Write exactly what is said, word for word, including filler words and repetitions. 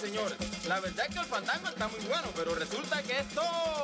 señor. La verdad es que el fandango está muy bueno, pero resulta que esto...